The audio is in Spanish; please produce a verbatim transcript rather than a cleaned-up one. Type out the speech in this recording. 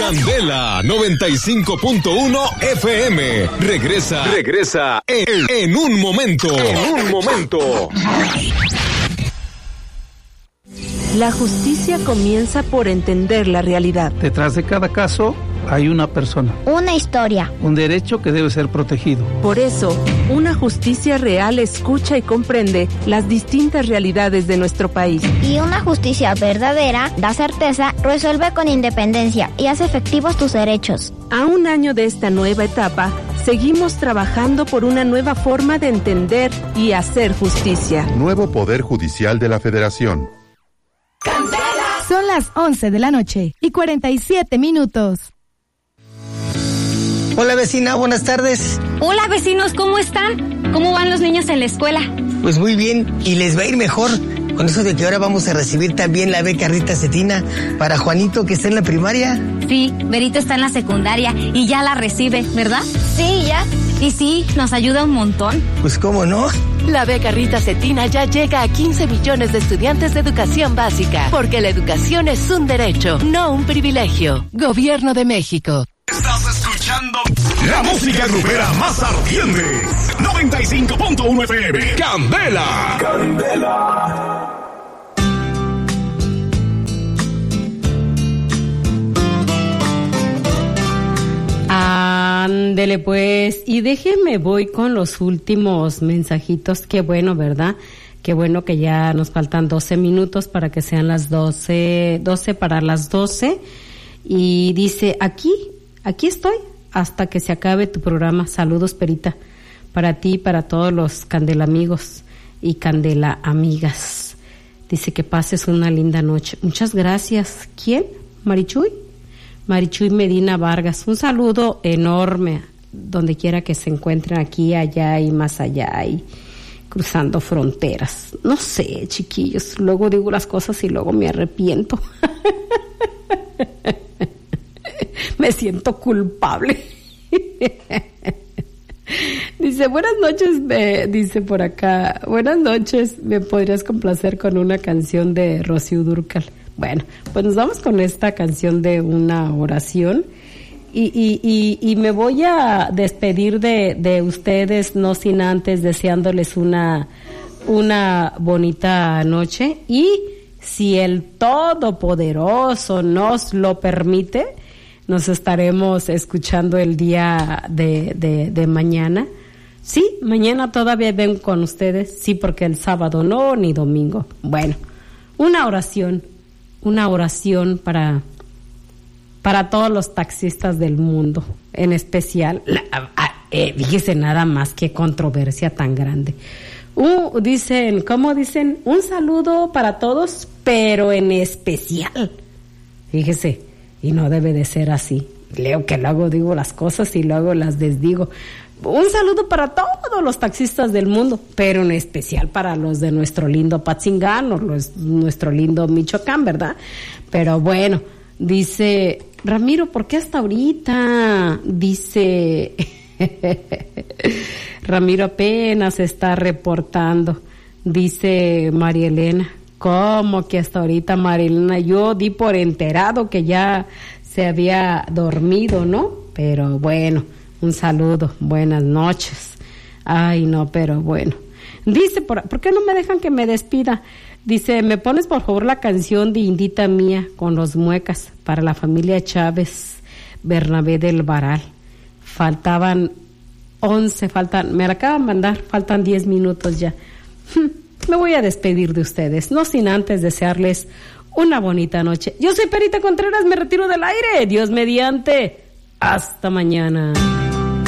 Candela noventa y cinco punto uno F M. Regresa, regresa en, en un momento. En un momento. La justicia comienza por entender la realidad. Detrás de cada caso hay una persona. Una historia. Un derecho que debe ser protegido. Por eso, una justicia real escucha y comprende las distintas realidades de nuestro país. Y una justicia verdadera da certeza, resuelve con independencia y hace efectivos tus derechos. A un año de esta nueva etapa, seguimos trabajando por una nueva forma de entender y hacer justicia. Nuevo Poder Judicial de la Federación. Son las once de la noche y cuarenta y siete minutos. Hola vecina, buenas tardes. Hola vecinos, ¿cómo están? ¿Cómo van los niños en la escuela? Pues muy bien, y les va a ir mejor con eso de que ahora vamos a recibir también la beca Rita Cetina para Juanito, que está en la primaria. Sí, Berito está en la secundaria y ya la recibe, ¿verdad? Sí, ya. Y sí, nos ayuda un montón. Pues cómo no. La beca Rita Cetina ya llega a quince millones de estudiantes de educación básica, porque la educación es un derecho, no un privilegio. Gobierno de México. Estás escuchando la música grupera más ardiente. noventa y cinco punto uno F M. Candela. Candela. Ándele pues, y déjeme voy con los últimos mensajitos. Qué bueno, ¿verdad? Qué bueno que ya nos faltan doce minutos para que sean las doce, doce para las doce. Y dice, aquí, aquí estoy hasta que se acabe tu programa. Saludos, Perita, para ti y para todos los Candela amigos y Candela amigas. Dice que pases una linda noche. Muchas gracias. ¿Quién? ¿Marichuy? Marichuy Medina Vargas, un saludo enorme donde quiera que se encuentren, aquí, allá y más allá y cruzando fronteras. No sé, chiquillos, luego digo las cosas y luego me arrepiento. Me siento culpable. Dice, buenas noches, eh, dice por acá, buenas noches, ¿me podrías complacer con una canción de Rocío Dúrcal? Bueno, pues nos vamos con esta canción de una oración y, y, y, y me voy a despedir de, de ustedes, no sin antes deseándoles una, una bonita noche, y si el Todopoderoso nos lo permite, nos estaremos escuchando el día de, de, de mañana. Sí, mañana todavía ven con ustedes, sí, porque el sábado no, ni domingo. Bueno, una oración. Una oración para, para todos los taxistas del mundo, en especial, la, eh, fíjese nada más qué controversia tan grande. Uh, dicen, ¿cómo dicen? Un saludo para todos, pero en especial. Fíjese, y no debe de ser así. Leo que luego digo las cosas y luego las desdigo. Un saludo para todos los taxistas del mundo, pero en especial para los de nuestro lindo Patzingán o los, nuestro lindo Michoacán, ¿verdad? Pero bueno, dice Ramiro, ¿por qué hasta ahorita? Dice Ramiro apenas se está reportando. Dice María Elena, ¿cómo que hasta ahorita, María Elena? Yo di por enterado que ya se había dormido, ¿no? Pero bueno, un saludo, buenas noches. Ay, no, pero bueno. Dice, ¿por, ¿por qué no me dejan que me despida? Dice, ¿me pones por favor la canción de Indita Mía con los Muecas para la familia Chávez Bernabé del Varal? Faltaban once, faltan, me la acaban de mandar, faltan diez minutos ya. Me voy a despedir de ustedes, no sin antes desearles una bonita noche. Yo soy Perita Contreras, me retiro del aire. Dios mediante. Hasta mañana.